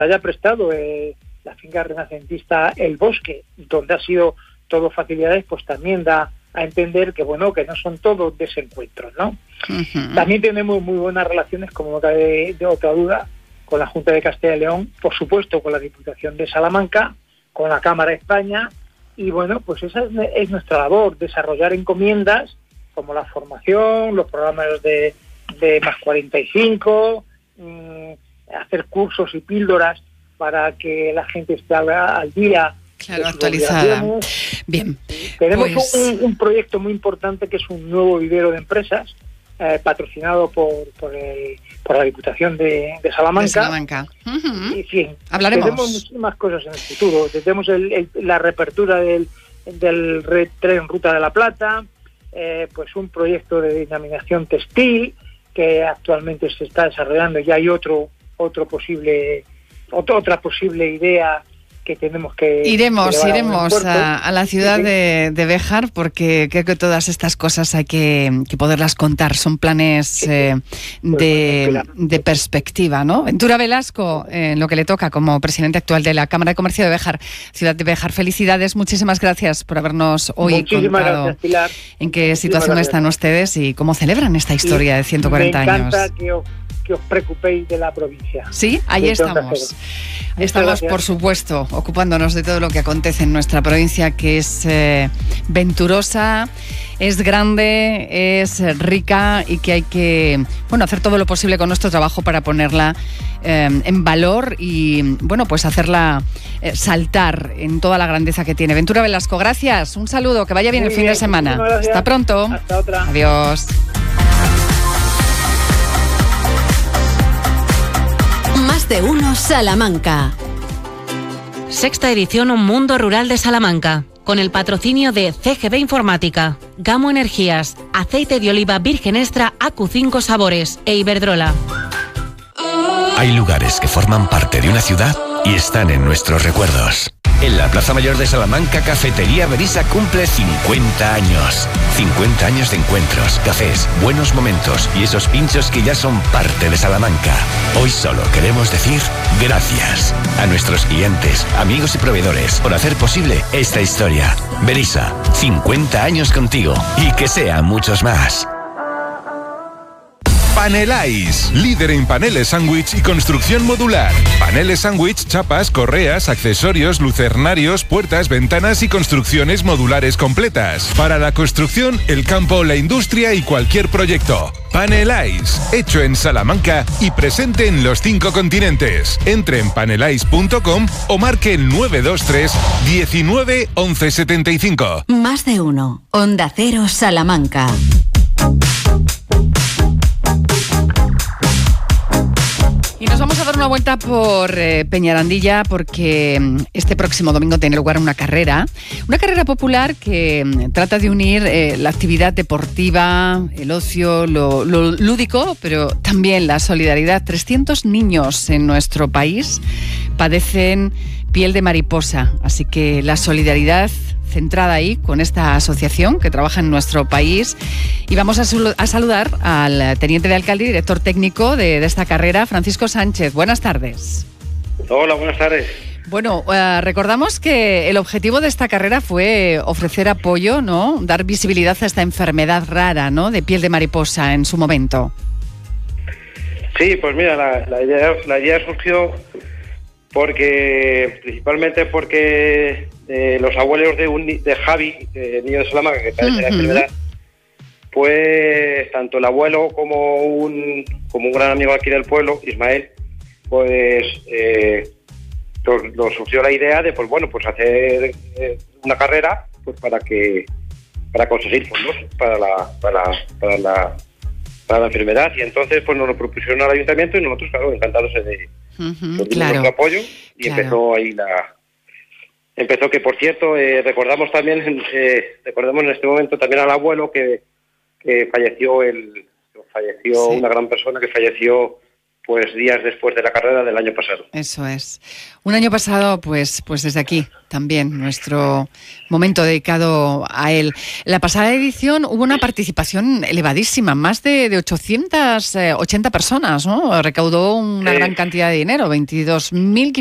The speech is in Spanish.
haya prestado la finca renacentista El Bosque, donde ha sido todo facilidades, pues también da a entender que bueno, que no son todos desencuentros, ¿no? Uh-huh. También tenemos muy buenas relaciones, como no cabe de otra duda, con la Junta de Castilla y León, por supuesto con la Diputación de Salamanca, con la Cámara de España, y bueno, pues esa es nuestra labor, desarrollar encomiendas como la formación, los programas de más 45, hacer cursos y píldoras para que la gente esté al día. Claro, actualizada. Bien. Tenemos un proyecto muy importante que es un nuevo vivero de empresas patrocinado por la Diputación de Salamanca. Uh-huh. Y, en fin, hablaremos. Tenemos muchísimas cosas en el futuro. Tenemos la reapertura del tren Ruta de la Plata, pues un proyecto de denominación textil que actualmente se está desarrollando. Ya hay otra posible idea que tenemos que... Iremos a la ciudad de Béjar, porque creo que todas estas cosas hay que poderlas contar. Son planes de perspectiva, ¿no? Ventura Velasco, lo que le toca como presidente actual de la Cámara de Comercio de Béjar, ciudad de Béjar. Felicidades, muchísimas gracias por habernos hoy contado gracias, Pilar. En qué situación están ustedes y cómo celebran esta historia de 140 años. Me encanta que os preocupéis de la provincia. Sí, ahí estamos. Estamos, por supuesto, ocupándonos de todo lo que acontece en nuestra provincia, que es venturosa, es grande, es rica y que hay que hacer todo lo posible con nuestro trabajo para ponerla en valor y pues hacerla saltar en toda la grandeza que tiene. Ventura Velasco, gracias, un saludo, que vaya bien el fin de semana. Hasta pronto. Hasta otra. Adiós. Más de uno Salamanca. Sexta edición Mundo Rural de Salamanca, con el patrocinio de CGB Informática, Gamo Energías, Aceite de Oliva Virgen Extra AQ5 Sabores e Iberdrola. Hay lugares que forman parte de una ciudad y están en nuestros recuerdos. En la Plaza Mayor de Salamanca, Cafetería Berisa cumple 50 años. 50 años de encuentros, cafés, buenos momentos y esos pinchos que ya son parte de Salamanca. Hoy solo queremos decir gracias a nuestros clientes, amigos y proveedores por hacer posible esta historia. Berisa, 50 años contigo y que sean muchos más. Paneláis, líder en paneles sándwich y construcción modular. Paneles sándwich, chapas, correas, accesorios, lucernarios, puertas, ventanas y construcciones modulares completas. Para la construcción, el campo, la industria y cualquier proyecto. Paneláis, hecho en Salamanca y presente en los 5 continentes. Entre en paneláis.com o marque el 923 19 11 75. Más de uno. Onda Cero Salamanca. Y nos vamos a dar una vuelta por Peñarandilla, porque este próximo domingo tiene lugar una carrera popular que trata de unir la actividad deportiva, el ocio, lo lúdico, pero también la solidaridad. 300 niños en nuestro país padecen piel de mariposa, así que la solidaridad centrada ahí con esta asociación que trabaja en nuestro país. Y vamos a saludar al teniente de alcalde y director técnico de esta carrera, Francisco Sánchez. Buenas tardes. Hola, buenas tardes. Bueno, recordamos que el objetivo de esta carrera fue ofrecer apoyo, ¿no? Dar visibilidad a esta enfermedad rara, ¿no? De piel de mariposa en su momento. Sí, pues mira, la idea surgió principalmente porque los abuelos de Javi, niño de Salamanca, que padece la enfermedad, pues tanto el abuelo como un gran amigo aquí del pueblo, Ismael, pues nos surgió la idea de pues hacer una carrera pues para conseguir fondos para la enfermedad, y entonces pues nos lo propusieron al ayuntamiento y nosotros, claro, encantados de nuestro apoyo, y empezó ahí empezó que, por cierto, recordamos en este momento también al abuelo que falleció una gran persona que falleció pues días después de la carrera del año pasado. Eso es. Un año pasado, pues desde aquí también, nuestro momento dedicado a él. La pasada edición hubo una participación elevadísima, más de 880 personas, ¿no? Recaudó una gran cantidad de dinero, 22.000